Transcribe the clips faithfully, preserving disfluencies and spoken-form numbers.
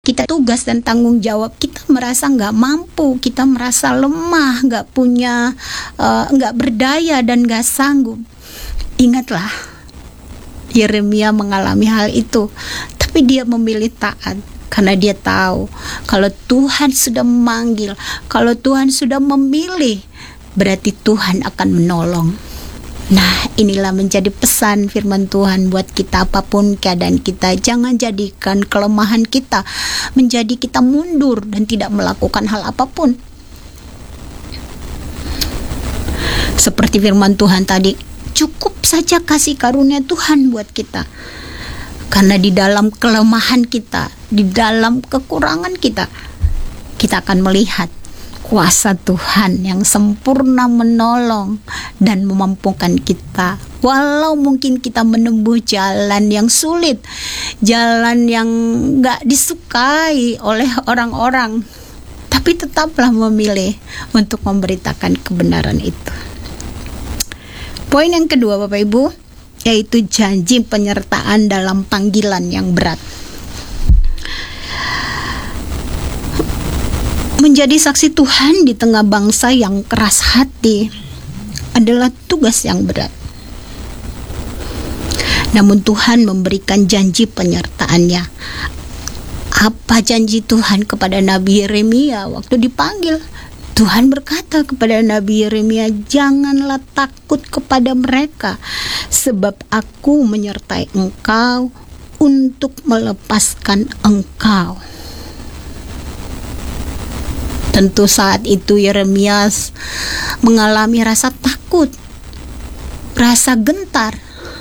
kita tugas dan tanggung jawab, kita merasa nggak mampu, kita merasa lemah, nggak punya, uh, nggak berdaya dan nggak sanggup. Ingatlah, Yeremia mengalami hal itu, tapi dia memilih taat karena dia tahu kalau Tuhan sudah memanggil, kalau Tuhan sudah memilih, berarti Tuhan akan menolong. Nah, inilah menjadi pesan firman Tuhan buat kita, apapun keadaan kita. Jangan jadikan kelemahan kita menjadi kita mundur dan tidak melakukan hal apapun. Seperti firman Tuhan tadi, cukup saja kasih karunia Tuhan buat kita. Karena di dalam kelemahan kita, di dalam kekurangan kita, kita akan melihat kuasa Tuhan yang sempurna menolong dan memampukan kita. Walau mungkin kita menempuh jalan yang sulit, jalan yang gak disukai oleh orang-orang, tapi tetaplah memilih untuk memberitakan kebenaran itu. Poin yang kedua, Bapak Ibu, yaitu janji penyertaan dalam panggilan yang berat. Menjadi saksi Tuhan di tengah bangsa yang keras hati adalah tugas yang berat. Namun Tuhan memberikan janji penyertaannya. Apa janji Tuhan kepada Nabi Yeremia waktu dipanggil? Tuhan berkata kepada Nabi Yeremia, "Janganlah takut kepada mereka, sebab aku menyertai engkau untuk melepaskan engkau." Tentu saat itu Yeremia mengalami rasa takut, rasa gentar.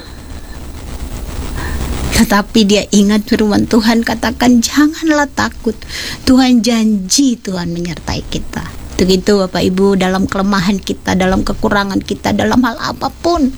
Tetapi dia ingat firman Tuhan katakan, janganlah takut. Tuhan janji Tuhan menyertai kita. Begitu Bapak Ibu, dalam kelemahan kita, dalam kekurangan kita, dalam hal apapun.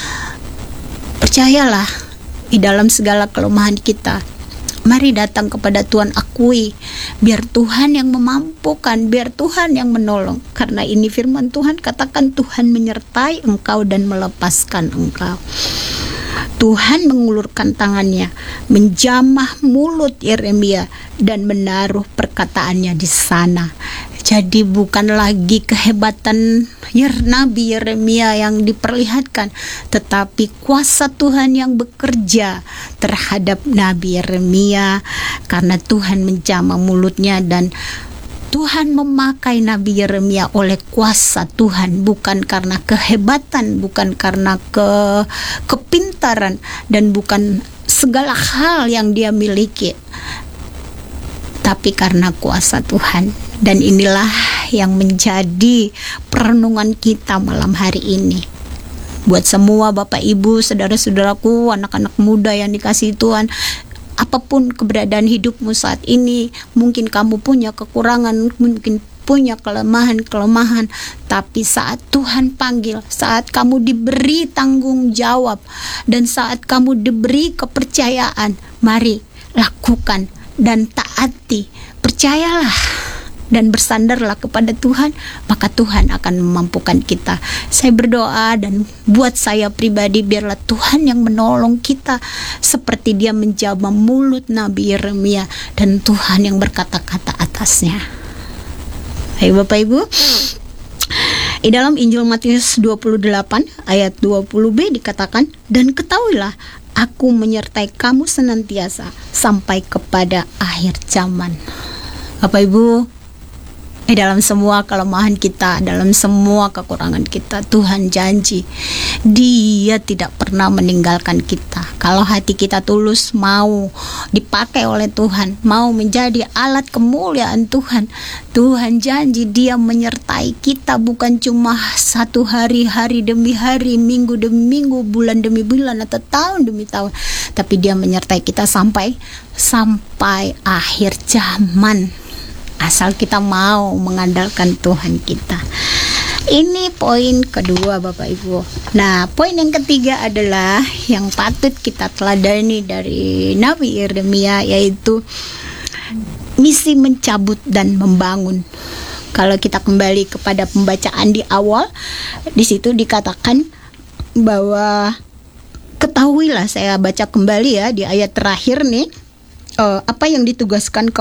Percayalah, di dalam segala kelemahan kita, mari datang kepada Tuhan, akui, biar Tuhan yang memampukan, biar Tuhan yang menolong. Karena ini firman Tuhan katakan, Tuhan menyertai engkau dan melepaskan engkau. Tuhan mengulurkan tangannya, menjamah mulut Yeremia dan menaruh perkataannya di sana. Jadi bukan lagi kehebatan Nabi Yeremia yang diperlihatkan, tetapi kuasa Tuhan yang bekerja terhadap Nabi Yeremia, karena Tuhan menjamah mulutnya dan Tuhan memakai Nabi Yeremia oleh kuasa Tuhan, bukan karena kehebatan, bukan karena ke kepintaran, dan bukan segala hal yang dia miliki, tapi karena kuasa Tuhan. Dan inilah yang menjadi perenungan kita malam hari ini. Buat semua Bapak Ibu, saudara-saudaraku, anak-anak muda yang dikasihi Tuhan, apapun keberadaan hidupmu saat ini, mungkin kamu punya kekurangan, mungkin punya kelemahan-kelemahan, tapi saat Tuhan panggil, saat kamu diberi tanggung jawab, dan saat kamu diberi kepercayaan, mari lakukan dan taati. Percayalah dan bersandarlah kepada Tuhan, maka Tuhan akan memampukan kita. Saya berdoa, dan buat saya pribadi, biarlah Tuhan yang menolong kita seperti dia menjamah mulut Nabi Yeremia, dan Tuhan yang berkata-kata atasnya. Hai Bapak Ibu, di dalam Injil Matius dua puluh delapan ayat dua puluh b dikatakan, "Dan ketahuilah, aku menyertai kamu senantiasa sampai kepada akhir zaman." Bapak Ibu, di dalam semua kelemahan kita, dalam semua kekurangan kita, Tuhan janji Dia tidak pernah meninggalkan kita. Kalau hati kita tulus, mau dipakai oleh Tuhan, mau menjadi alat kemuliaan Tuhan, Tuhan janji Dia menyertai kita, bukan cuma satu hari, hari demi hari, minggu demi minggu, bulan demi bulan, atau tahun demi tahun, tapi Dia menyertai kita sampai sampai akhir zaman. Asal kita mau mengandalkan Tuhan kita. Ini poin kedua Bapak Ibu. Nah, poin yang ketiga adalah yang patut kita teladani dari Nabi Yeremia, yaitu misi mencabut dan membangun. Kalau kita kembali kepada pembacaan di awal, di situ dikatakan bahwa, ketahuilah, saya baca kembali ya di ayat terakhir nih, uh, apa yang ditugaskan